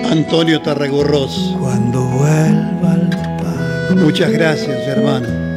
Antonio Tarragorros. Cuando vuelva al pan. Muchas gracias, hermano.